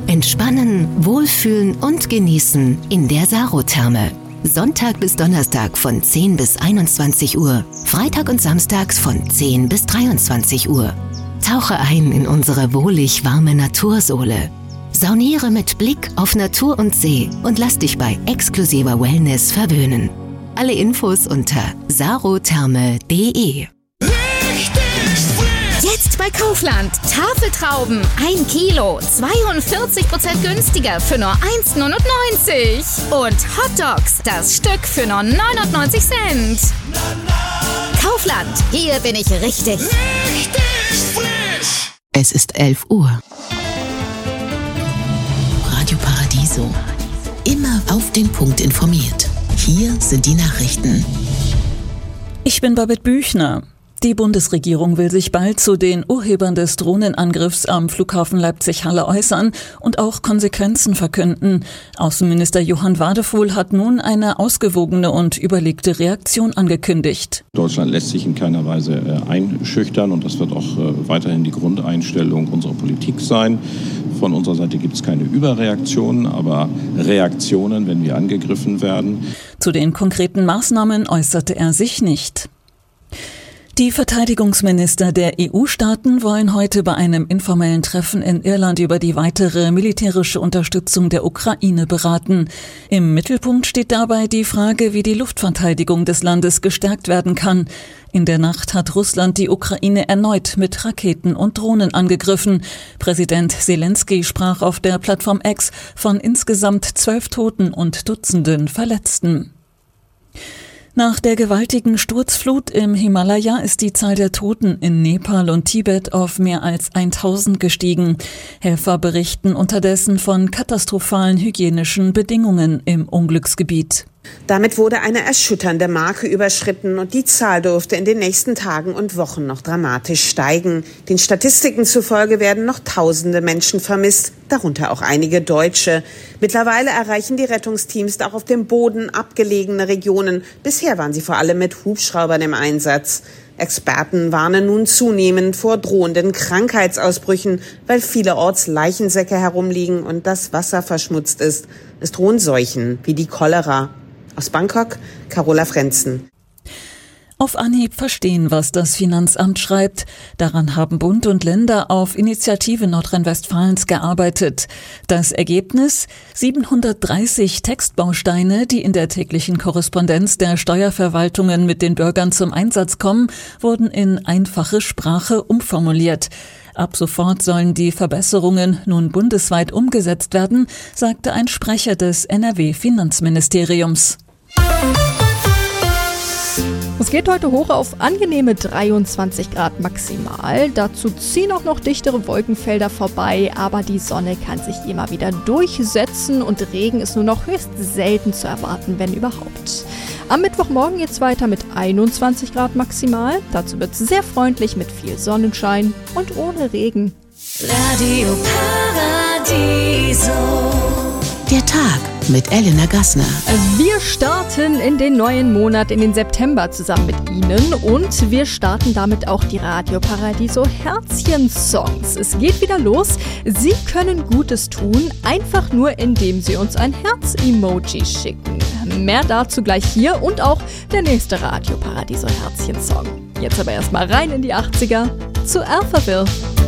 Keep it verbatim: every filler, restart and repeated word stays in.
Entspannen, wohlfühlen und genießen in der Sarotherme. Sonntag bis Donnerstag von zehn bis einundzwanzig Uhr, Freitag und Samstags von zehn bis dreiundzwanzig Uhr. Tauche ein in unsere wohlig warme Natursohle. Sauniere mit Blick auf Natur und See und lass dich bei exklusiver Wellness verwöhnen. Alle Infos unter sarotherme punkt de. Jetzt bei Kaufland. Tafeltrauben. ein Kilo. zweiundvierzig Prozent günstiger für nur eins Komma neunundneunzig. Und Hotdogs. Das Stück für nur neunundneunzig Cent. Kaufland. Hier bin ich richtig. Richtig frisch. Es ist elf Uhr. Radio Paradiso. Immer auf den Punkt informiert. Hier sind die Nachrichten. Ich bin Babette Büchner. Die Bundesregierung will sich bald zu den Urhebern des Drohnenangriffs am Flughafen Leipzig-Halle äußern und auch Konsequenzen verkünden. Außenminister Johann Wadefuhl hat nun eine ausgewogene und überlegte Reaktion angekündigt. Deutschland lässt sich in keiner Weise einschüchtern und das wird auch weiterhin die Grundeinstellung unserer Politik sein. Von unserer Seite gibt es keine Überreaktionen, aber Reaktionen, wenn wir angegriffen werden. Zu den konkreten Maßnahmen äußerte er sich nicht. Die Verteidigungsminister der E U-Staaten wollen heute bei einem informellen Treffen in Irland über die weitere militärische Unterstützung der Ukraine beraten. Im Mittelpunkt steht dabei die Frage, wie die Luftverteidigung des Landes gestärkt werden kann. In der Nacht hat Russland die Ukraine erneut mit Raketen und Drohnen angegriffen. Präsident Zelensky sprach auf der Plattform X von insgesamt zwölf Toten und Dutzenden Verletzten. Nach der gewaltigen Sturzflut im Himalaya ist die Zahl der Toten in Nepal und Tibet auf mehr als tausend gestiegen. Helfer berichten unterdessen von katastrophalen hygienischen Bedingungen im Unglücksgebiet. Damit wurde eine erschütternde Marke überschritten und die Zahl dürfte in den nächsten Tagen und Wochen noch dramatisch steigen. Den Statistiken zufolge werden noch tausende Menschen vermisst, darunter auch einige Deutsche. Mittlerweile erreichen die Rettungsteams auch auf dem Boden abgelegene Regionen. Bisher waren sie vor allem mit Hubschraubern im Einsatz. Experten warnen nun zunehmend vor drohenden Krankheitsausbrüchen, weil vielerorts Leichensäcke herumliegen und das Wasser verschmutzt ist. Es drohen Seuchen wie die Cholera. Aus Bangkok, Carola Frenzen. Auf Anhieb verstehen, was das Finanzamt schreibt. Daran haben Bund und Länder auf Initiative Nordrhein-Westfalens gearbeitet. Das Ergebnis? siebenhundertdreißig Textbausteine, die in der täglichen Korrespondenz der Steuerverwaltungen mit den Bürgern zum Einsatz kommen, wurden in einfache Sprache umformuliert. Ab sofort sollen die Verbesserungen nun bundesweit umgesetzt werden, sagte ein Sprecher des N R W-Finanzministeriums. Es geht heute hoch auf angenehme dreiundzwanzig Grad maximal. Dazu ziehen auch noch dichtere Wolkenfelder vorbei, aber die Sonne kann sich immer wieder durchsetzen und Regen ist nur noch höchst selten zu erwarten, wenn überhaupt. Am Mittwochmorgen geht es weiter mit einundzwanzig Grad maximal. Dazu wird es sehr freundlich mit viel Sonnenschein und ohne Regen. Radio Paradiso. Der Tag mit Elena Gassner. Wir starten in den neuen Monat, in den September zusammen mit Ihnen und wir starten damit auch die Radio Paradiso Herzchen-Songs. Es geht wieder los. Sie können Gutes tun, einfach nur indem Sie uns ein Herz-Emoji schicken. Mehr dazu gleich hier und auch der nächste Radio Paradiso Herzchen-Song. Jetzt aber erstmal rein in die achtziger zu Alphaville.